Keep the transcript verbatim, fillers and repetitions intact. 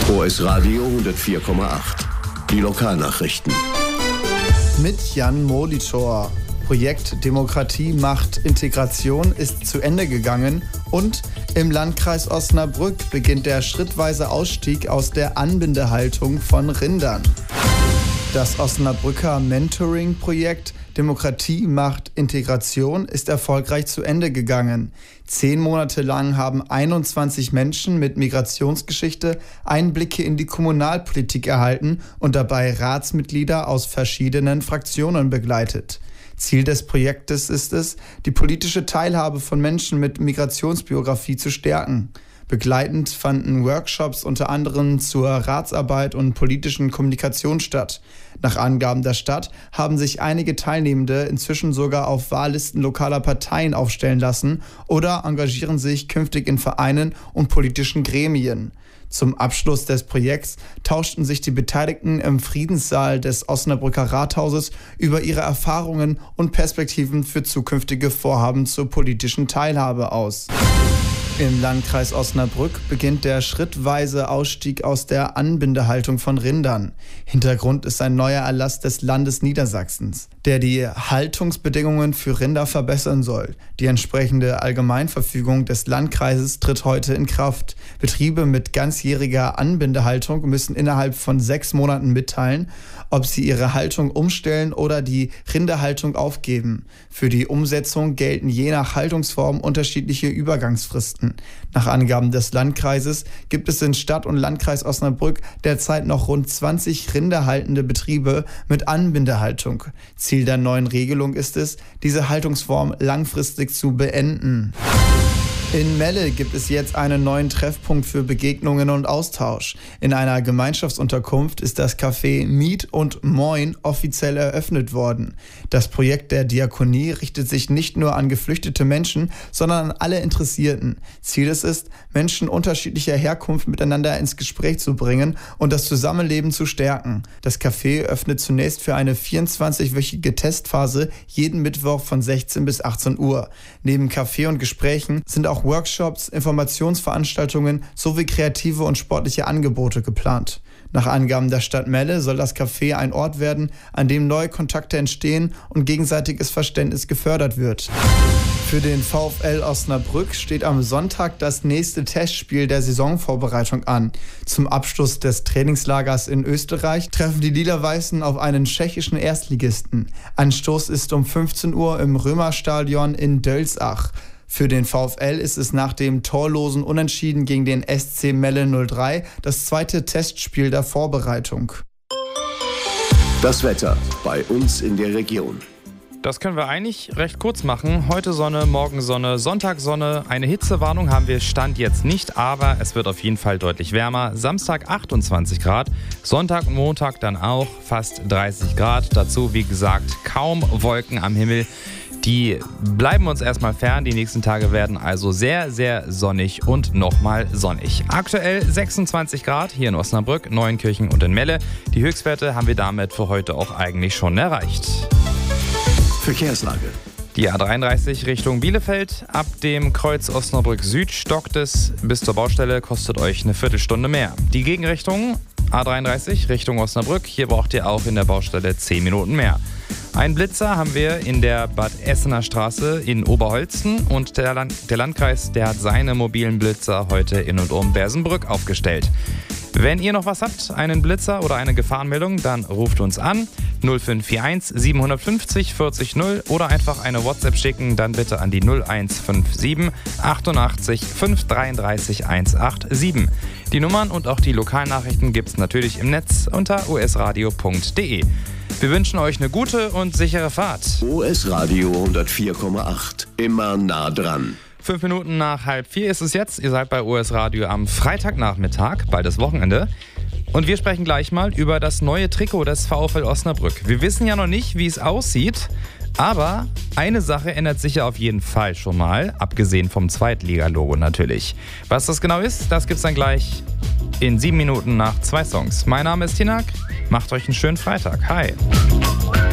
O S Radio hundertvier Komma acht. Die Lokalnachrichten. Mit Jan Molitor. Projekt Demokratie macht Integration ist zu Ende gegangen und im Landkreis Osnabrück beginnt der schrittweise Ausstieg aus der Anbindehaltung von Rindern. Das Osnabrücker Mentoring-Projekt Demokratie macht Integration ist erfolgreich zu Ende gegangen. Zehn Monate lang haben einundzwanzig Menschen mit Migrationsgeschichte Einblicke in die Kommunalpolitik erhalten und dabei Ratsmitglieder aus verschiedenen Fraktionen begleitet. Ziel des Projektes ist es, die politische Teilhabe von Menschen mit Migrationsbiografie zu stärken. Begleitend fanden Workshops unter anderem zur Ratsarbeit und politischen Kommunikation statt. Nach Angaben der Stadt haben sich einige Teilnehmende inzwischen sogar auf Wahllisten lokaler Parteien aufstellen lassen oder engagieren sich künftig in Vereinen und politischen Gremien. Zum Abschluss des Projekts tauschten sich die Beteiligten im Friedenssaal des Osnabrücker Rathauses über ihre Erfahrungen und Perspektiven für zukünftige Vorhaben zur politischen Teilhabe aus. Im Landkreis Osnabrück beginnt der schrittweise Ausstieg aus der Anbindehaltung von Rindern. Hintergrund ist ein neuer Erlass des Landes Niedersachsens, der die Haltungsbedingungen für Rinder verbessern soll. Die entsprechende Allgemeinverfügung des Landkreises tritt heute in Kraft. Betriebe mit ganzjähriger Anbindehaltung müssen innerhalb von sechs Monaten mitteilen, ob sie ihre Haltung umstellen oder die Rinderhaltung aufgeben. Für die Umsetzung gelten je nach Haltungsform unterschiedliche Übergangsfristen. Nach Angaben des Landkreises gibt es in Stadt und Landkreis Osnabrück derzeit noch rund zwanzig rinderhaltende Betriebe mit Anbindehaltung. Ziel der neuen Regelung ist es, diese Haltungsform langfristig zu beenden. In Melle gibt es jetzt einen neuen Treffpunkt für Begegnungen und Austausch. In einer Gemeinschaftsunterkunft ist das Café Miet und Moin offiziell eröffnet worden. Das Projekt der Diakonie richtet sich nicht nur an geflüchtete Menschen, sondern an alle Interessierten. Ziel ist es, Menschen unterschiedlicher Herkunft miteinander ins Gespräch zu bringen und das Zusammenleben zu stärken. Das Café öffnet zunächst für eine vierundzwanzigwöchige Testphase jeden Mittwoch von sechzehn bis achtzehn Uhr. Neben Kaffee und Gesprächen sind auch Workshops, Informationsveranstaltungen sowie kreative und sportliche Angebote geplant. Nach Angaben der Stadt Melle soll das Café ein Ort werden, an dem neue Kontakte entstehen und gegenseitiges Verständnis gefördert wird. Für den VfL Osnabrück steht am Sonntag das nächste Testspiel der Saisonvorbereitung an. Zum Abschluss des Trainingslagers in Österreich treffen die Lila-Weißen auf einen tschechischen Erstligisten. Anstoß ist um fünfzehn Uhr im Römerstadion in Dölsach. Für den VfL ist es nach dem torlosen Unentschieden gegen den S C Melle null drei das zweite Testspiel der Vorbereitung. Das Wetter bei uns in der Region. Das können wir eigentlich recht kurz machen. Heute Sonne, morgen Sonne, Sonntag Sonne. Eine Hitzewarnung haben wir Stand jetzt nicht, aber es wird auf jeden Fall deutlich wärmer. Samstag achtundzwanzig Grad, Sonntag und Montag dann auch fast dreißig Grad. Dazu, wie gesagt, kaum Wolken am Himmel. Die bleiben uns erstmal fern. Die nächsten Tage werden also sehr, sehr sonnig und nochmal sonnig. Aktuell sechsundzwanzig Grad hier in Osnabrück, Neuenkirchen und in Melle. Die Höchstwerte haben wir damit für heute auch eigentlich schon erreicht. Verkehrslage. Die A dreiunddreißig Richtung Bielefeld. Ab dem Kreuz Osnabrück Süd stockt es bis zur Baustelle, kostet euch eine Viertelstunde mehr. Die Gegenrichtung A dreiunddreißig Richtung Osnabrück. Hier braucht ihr auch in der Baustelle zehn Minuten mehr. Ein Blitzer haben wir in der Bad Essener Straße in Oberholzen und der, Land- der Landkreis, der hat seine mobilen Blitzer heute in und um Bersenbrück aufgestellt. Wenn ihr noch was habt, einen Blitzer oder eine Gefahrenmeldung, dann ruft uns an null fünf vier eins sieben fünf null vierzig null oder einfach eine WhatsApp schicken, dann bitte an die null eins fünf sieben achtundachtzig fünf dreiunddreißig hundertsiebenundachtzig. Die Nummern und auch die Lokalnachrichten gibt's natürlich im Netz unter o s radio punkt d e. Wir wünschen euch eine gute und sichere Fahrt. O S Radio hundertvier Komma acht. Immer nah dran. Fünf Minuten nach halb vier ist es jetzt. Ihr seid bei O S Radio am Freitagnachmittag, bald das Wochenende. Und wir sprechen gleich mal über das neue Trikot des VfL Osnabrück. Wir wissen ja noch nicht, wie es aussieht, aber eine Sache ändert sich ja auf jeden Fall schon mal, abgesehen vom Zweitliga-Logo natürlich. Was das genau ist, das gibt's dann gleich in sieben Minuten nach zwei Songs. Mein Name ist Tinak, macht euch einen schönen Freitag. Hi.